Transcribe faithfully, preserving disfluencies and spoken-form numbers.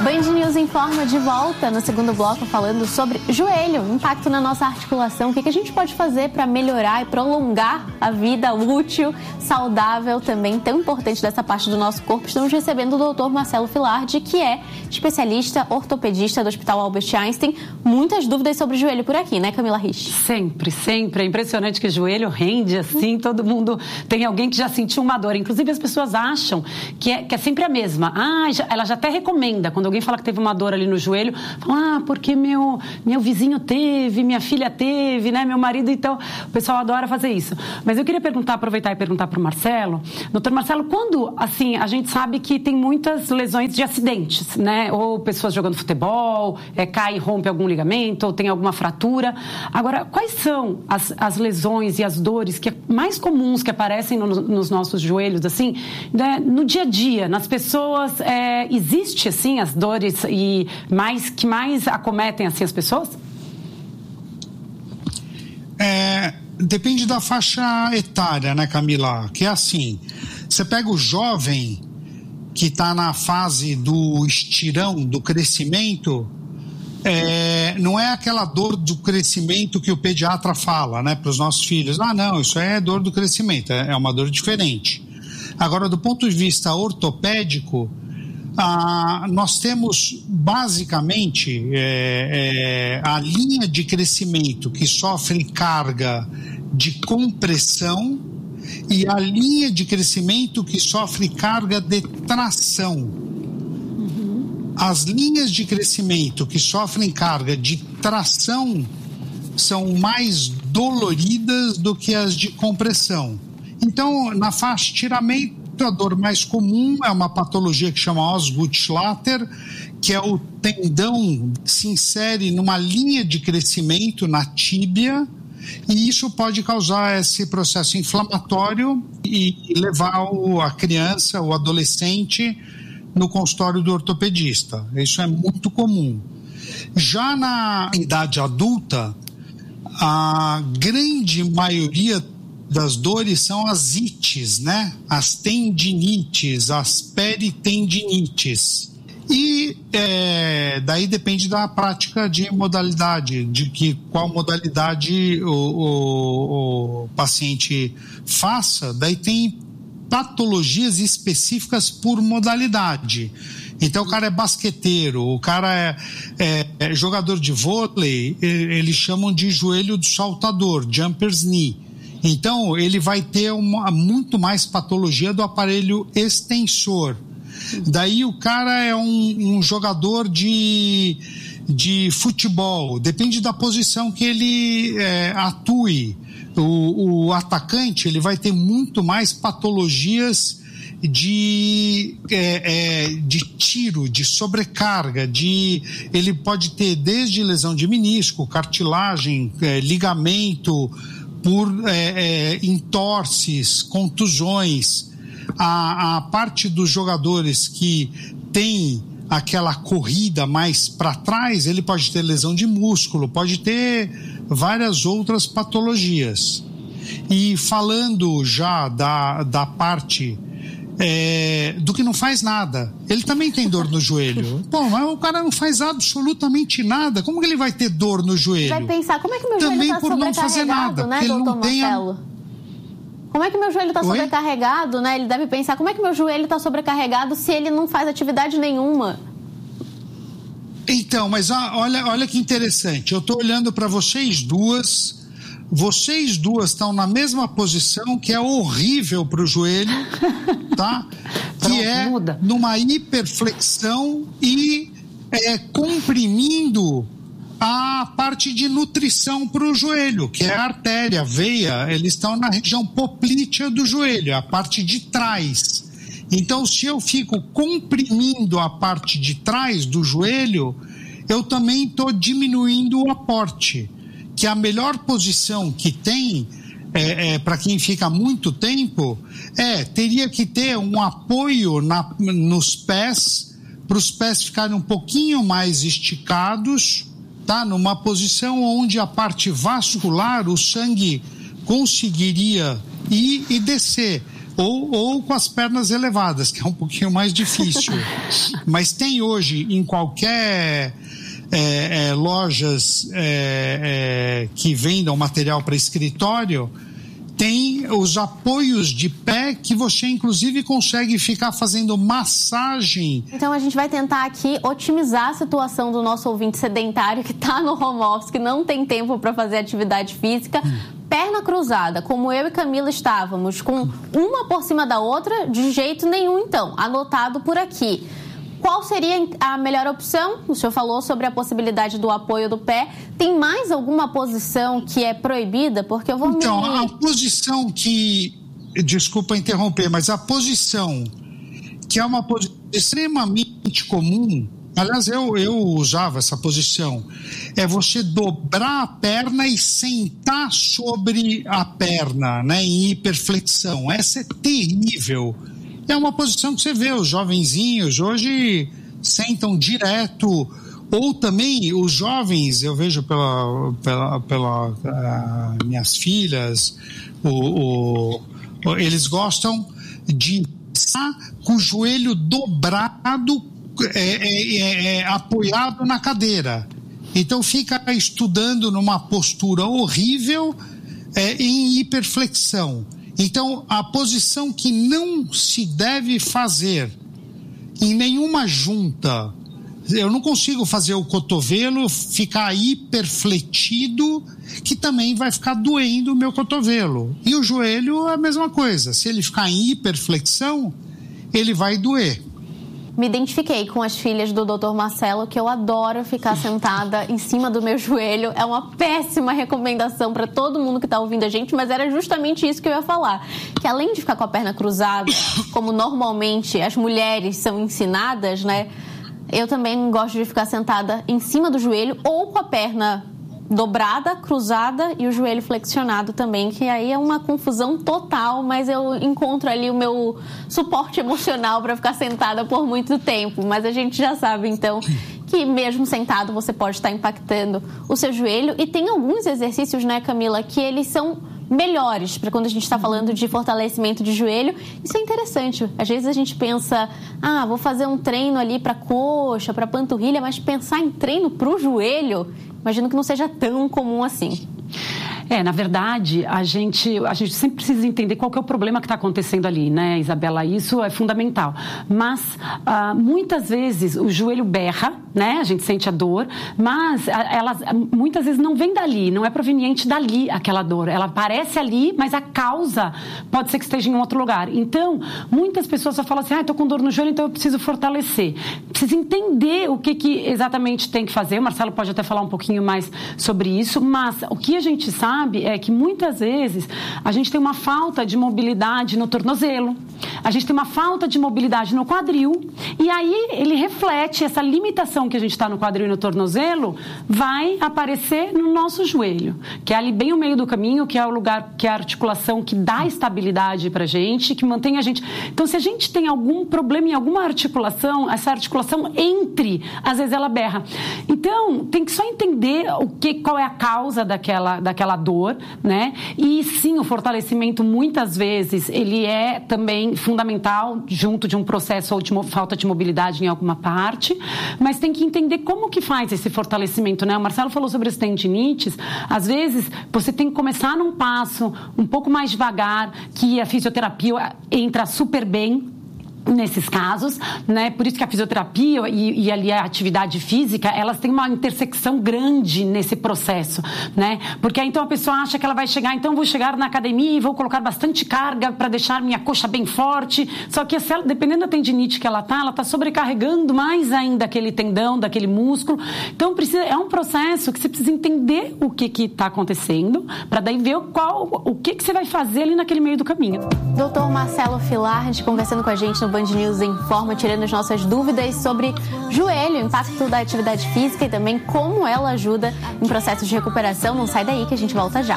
Band News Informa de volta no segundo bloco falando sobre joelho, impacto na nossa articulação, o que a gente pode fazer para melhorar e prolongar a vida útil, saudável também, tão importante dessa parte do nosso corpo. Estamos recebendo o doutor Marcelo Filardi, que é especialista ortopedista do Hospital Albert Einstein. Muitas dúvidas sobre joelho por aqui, né, Camila Rich? Sempre, sempre. É impressionante que joelho rende assim, todo mundo tem alguém que já sentiu uma dor. Inclusive as pessoas acham que é, que é sempre a mesma. Ah, já, ela já até recomenda, quando alguém fala que teve uma dor ali no joelho, fala, ah, porque meu, meu vizinho teve, minha filha teve, né, meu marido, então o pessoal adora fazer isso. Mas eu queria perguntar, aproveitar e perguntar para o Marcelo, doutor Marcelo, quando, assim, a gente sabe que tem muitas lesões de acidentes, né, ou pessoas jogando futebol, é, cai e rompe algum ligamento, ou tem alguma fratura. Agora, quais são as, as lesões e as dores que é mais comuns que aparecem no, nos nossos joelhos, assim, né, no dia a dia, nas pessoas, é, existe, assim, as dores e mais, que mais acometem, assim, as pessoas? É, depende da faixa etária, né, Camila? Que é assim, você pega o jovem que está na fase do estirão, do crescimento, é, não é aquela dor do crescimento que o pediatra fala, né, para os nossos filhos. Ah, não, isso é dor do crescimento, é uma dor diferente. Agora, do ponto de vista ortopédico, ah, nós temos basicamente é, é, a linha de crescimento que sofre carga de compressão e a linha de crescimento que sofre carga de tração. Uhum. As linhas de crescimento que sofrem carga de tração são mais doloridas do que as de compressão. Então, na faixa de estiramento, a dor mais comum é uma patologia que chama Osgood-Schlatter, que é o tendão se insere numa linha de crescimento na tíbia, e isso pode causar esse processo inflamatório e levar o, a criança, o adolescente, no consultório do ortopedista. Isso é muito comum. Já na idade adulta, a grande maioria das dores são as ites, né? As tendinites, as peritendinites. E é, daí depende da prática de modalidade, de que qual modalidade o, o, o paciente faça. Daí tem patologias específicas por modalidade. Então o cara é basqueteiro, o cara é, é, é jogador de vôlei, eles chamam de joelho do saltador, jumper's knee. Então, ele vai ter uma, muito mais patologia do aparelho extensor. Daí o cara é um, um jogador de, de futebol, depende da posição que ele é, atue. O, o atacante, ele vai ter muito mais patologias de, é, é, de tiro, de sobrecarga, de, ele pode ter desde lesão de menisco, cartilagem, é, ligamento, por é, é, entorses, contusões. A, a parte dos jogadores que tem aquela corrida mais para trás, ele pode ter lesão de músculo, pode ter várias outras patologias. E falando já da, da parte é, do que não faz nada, ele também tem dor no joelho. Pô, mas o cara não faz absolutamente nada, como que ele vai ter dor no joelho? Vai pensar, como é que meu também joelho está sobrecarregado, né, doutor Marcelo? Como é que meu joelho está sobrecarregado, né? Ele deve pensar, como é que meu joelho está sobrecarregado se ele não faz atividade nenhuma? Então, mas olha, olha que interessante, eu estou olhando para vocês duas, vocês duas estão na mesma posição, que é horrível para o joelho, tá? Que é numa hiperflexão e é, comprimindo a parte de nutrição para o joelho, que é a artéria, a veia, eles estão na região poplítea do joelho, a parte de trás. Então, se eu fico comprimindo a parte de trás do joelho, eu também estou diminuindo o aporte, que a melhor posição que tem, é, é, para quem fica muito tempo, é, teria que ter um apoio na, nos pés, para os pés ficarem um pouquinho mais esticados, tá? Numa posição onde a parte vascular, o sangue conseguiria ir e descer. ou, ou com as pernas elevadas, que é um pouquinho mais difícil. Mas tem hoje em qualquer é, é, lojas é, é, que vendam material para escritório, tem os apoios de pé que você inclusive consegue ficar fazendo massagem. Então a gente vai tentar aqui otimizar a situação do nosso ouvinte sedentário que está no home office, que não tem tempo para fazer atividade física. Hum. Perna cruzada, como eu e Camila estávamos, com uma por cima da outra, de jeito nenhum então, anotado por aqui. Qual seria a melhor opção? O senhor falou sobre a possibilidade do apoio do pé. Tem mais alguma posição que é proibida? Porque eu vou Então, me... a posição que... Desculpa interromper, mas a posição que é uma posição extremamente comum, aliás, eu, eu usava essa posição, é você dobrar a perna e sentar sobre a perna, né, em hiperflexão. Essa é terrível. É uma posição que você vê, os jovenzinhos hoje sentam direto, ou também os jovens, eu vejo pela, pela, pela uh, minhas filhas, o, o, eles gostam de estar com o joelho dobrado, é, é, é, apoiado na cadeira. Então fica estudando numa postura horrível, é, em hiperflexão. Então, a posição que não se deve fazer em nenhuma junta, eu não consigo fazer o cotovelo ficar hiperfletido, que também vai ficar doendo o meu cotovelo. E o joelho é a mesma coisa, se ele ficar em hiperflexão, ele vai doer. Me identifiquei com as filhas do doutor Marcelo, que eu adoro ficar sentada em cima do meu joelho. É uma péssima recomendação para todo mundo que está ouvindo a gente, mas era justamente isso que eu ia falar. Que além de ficar com a perna cruzada, como normalmente as mulheres são ensinadas, né? Eu também gosto de ficar sentada em cima do joelho ou com a perna dobrada, cruzada e o joelho flexionado também, que aí é uma confusão total, mas eu encontro ali o meu suporte emocional para ficar sentada por muito tempo. Mas a gente já sabe, então, que mesmo sentado você pode estar impactando o seu joelho. E tem alguns exercícios, né, Camila, que eles são melhores para quando a gente está falando de fortalecimento de joelho. Isso é interessante. Às vezes a gente pensa, ah, vou fazer um treino ali para coxa, para panturrilha, mas pensar em treino para o joelho, imagino que não seja tão comum assim. É, na verdade, a gente, a gente sempre precisa entender qual que é o problema que está acontecendo ali, né, Isabela? Isso é fundamental. Mas, ah, muitas vezes, o joelho berra, né? A gente sente a dor, mas ela muitas vezes não vem dali, não é proveniente dali aquela dor. Ela aparece ali, mas a causa pode ser que esteja em outro lugar. Então, muitas pessoas só falam assim, ah, estou com dor no joelho, então eu preciso fortalecer. Precisa entender o que, que exatamente tem que fazer. O Marcelo pode até falar um pouquinho mais sobre isso, mas o que a gente sabe é que muitas vezes a gente tem uma falta de mobilidade no tornozelo, a gente tem uma falta de mobilidade no quadril, e aí ele reflete essa limitação que a gente está no quadril e no tornozelo, vai aparecer no nosso joelho, que é ali bem o meio do caminho, que é o lugar, que é a articulação que dá estabilidade pra gente, que mantém a gente. Então, se a gente tem algum problema em alguma articulação, essa articulação entre, às vezes ela berra. Então, tem que só entender o que, qual é a causa daquela, daquela dor, né? E sim, o fortalecimento muitas vezes ele é também fundamental junto de um processo ou de falta de mobilidade em alguma parte, mas tem que entender como que faz esse fortalecimento, né? O Marcelo falou sobre as tendinites, às vezes você tem que começar num passo um pouco mais devagar, que a fisioterapia entra super bem nesses casos, né? Por isso que a fisioterapia e, e ali a atividade física, elas têm uma intersecção grande nesse processo, né? Porque aí então a pessoa acha que ela vai chegar, então vou chegar na academia e vou colocar bastante carga para deixar minha coxa bem forte, só que ela, dependendo da tendinite que ela tá, ela tá sobrecarregando mais ainda aquele tendão, daquele músculo. Então precisa, é um processo que você precisa entender o que que tá acontecendo, para daí ver qual, o que que você vai fazer ali naquele meio do caminho. doutor Marcelo Filardi conversando com a gente no Band News Informa, tirando as nossas dúvidas sobre joelho, o impacto da atividade física e também como ela ajuda em processos de recuperação. Não sai daí que a gente volta já.